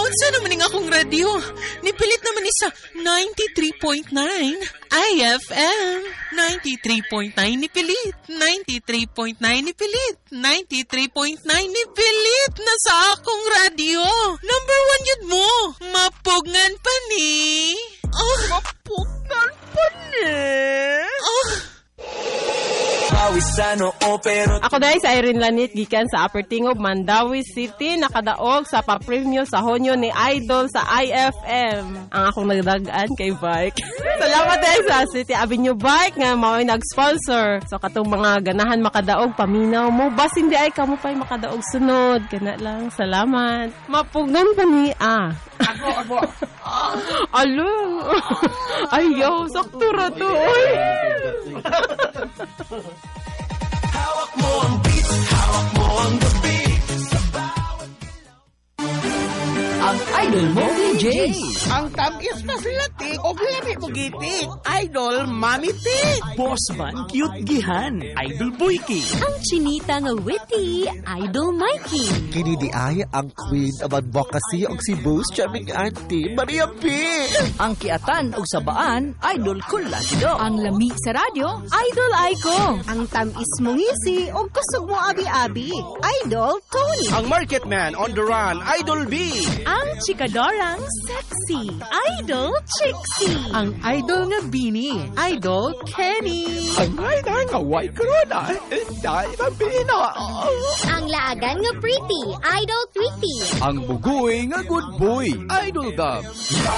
Unsa naman ning akong radyo? Nipilit naman ni sa 93.9 IFM. 93.9 nipilit. 93.9 nipilit. 93.9 nipilit na sa akong radyo. Number 1 yun mo. Mapugngan pa ni. Mapugngan pa ni. Ako dahil sa Irene Lanit, gikan sa Upper Tingob, Mandawi City, nakadaog sa pa-preview sa honyo ni Idol sa IFM. Ang akong nagdagaan kay Bike. Salamat dahil sa City Avenue Bike nga mao'y nag-sponsor. So katong mga ganahan makadaog, paminaw mo. Bas hindi ay kamo pa'y makadaog sunod. Gana lang, salamat. Mapugnan pa ni Ako. Alung. Ayaw, sakto ra to. Uy. Hawak mo ang beat, hawak mo ang beat. Ang idol mo, DJ. Ang tamis na sila, Tik. O lami mo, Gitik. Idol, Mami Tik. Boss man, cute gihan. Idol Boyki. Ang chinita nga witty, Idol Mikey. Kini di ay ang queen of advocacy og si Boss Charming Auntie Maria P. Ang kiatan og sabaan, idol Kulagido. Ang lami sa radyo, Idol Aiko. Ang tamis mong ngisi o kusog mo abi-abi, Idol Tony. Ang market man on the run, Idol B. Ang chikadorang sexy, Idol Trixie. Ang idol nga Bini, Idol Kenny. Ang ay nga white corona. Dahil ang pina. Ang laagan nga pretty, Idol Tweety. Ang bugoy nga good boy, Idol Dub.